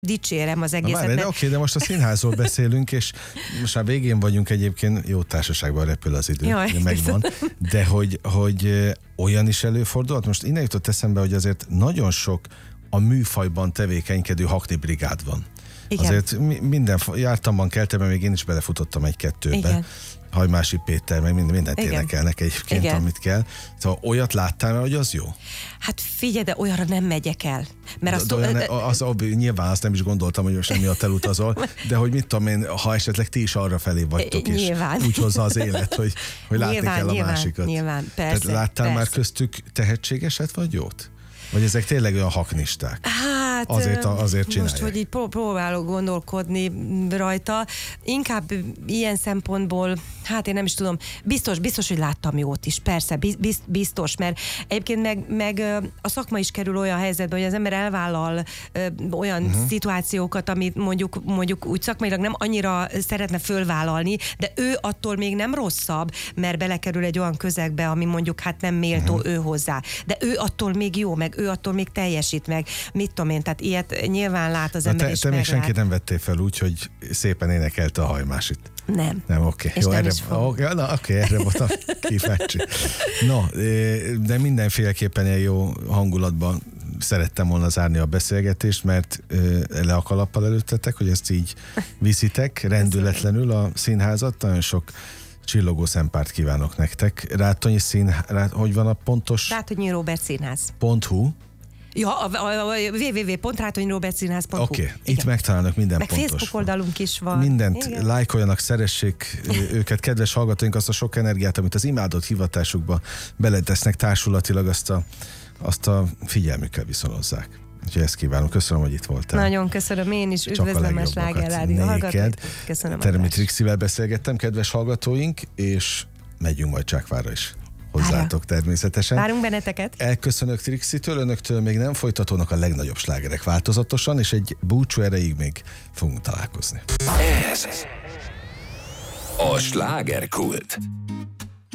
dicsérem az egészet. De oké, de most a színházról beszélünk, és most már végén vagyunk egyébként, jó társaságban repül az idő, Jaj, megvan, de hogy olyan is előfordulhat. Most innen jutott eszembe, hogy azért nagyon sok a műfajban tevékenykedő haknibrigád van. Igen. Azért jártamban, keltemben, még én is belefutottam egy-kettőbe. Igen. Hajmási Péter, meg mindent énekelnek egyébként, amit kell. Szóval olyat láttál, hogy az jó? Hát figyelj, de olyanra nem megyek el. Mert nyilván azt nem is gondoltam, hogy most emiatt elutazol, de hogy mit tudom én, ha esetleg ti is arra felé vagytok, és úgy hozza az élet, hogy látni kell a másikat. Nyilván, persze. Tehát láttál már köztük tehetségeset, vagy jót? Vagy ezek tényleg olyan haknisták? Hát azért csinálják. Most, hogy így próbálok gondolkodni rajta, inkább ilyen szempontból, hát én nem is tudom, biztos, hogy láttam jót is, persze, biztos, mert egyébként meg a szakma is kerül olyan helyzetbe, hogy az ember elvállal olyan szituációkat, amit mondjuk úgy szakmailag nem annyira szeretne fölvállalni, de ő attól még nem rosszabb, mert belekerül egy olyan közegbe, ami mondjuk hát nem méltó ő hozzá. De ő attól még jó, meg ő attól még teljesít, meg mit tudom én, tehát ilyet nyilván lát az ember is te még senkit nem vettél fel úgy, hogy szépen énekelte a Hajmásit. Nem, oké. És Jó, nem erre voltam kíváncsi. No, de mindenféleképpen ilyen jó hangulatban szerettem volna zárni a beszélgetést, mert le a kalappal előttetek, hogy ezt így viszitek rendületlenül a színházat. Nagyon sok csillogó szempárt kívánok nektek. Rátonyi hogy van a pontos? Rátonyi Róbert Színház. .hu. Ja, a www.ratonyrobertszínház.hu. Oké, itt megtalálnak minden meg pontos. Facebook oldalunk is van. Mindent lájkoljanak, szeressék őket, kedves hallgatóink, azt a sok energiát, amit az imádott hivatásukba beletesznek társulatilag, azt a figyelmükkel viszonozzák. Úgyhogy ezt kívánom. Köszönöm, hogy itt voltál. Nagyon köszönöm én is. Üdvözlöm a Sláger Rádió hallgatóit. Köszönöm. Teremi Trixivel beszélgettem, kedves hallgatóink, és megyünk majd Csákvárra is. Hozzátok természetesen. Várunk benneteket. Elköszönök Trixitől, önöktől még nem folytatódnak a legnagyobb slágerek változatosan, és egy búcsú erejéig még fogunk találkozni. Ez a Slágerkult.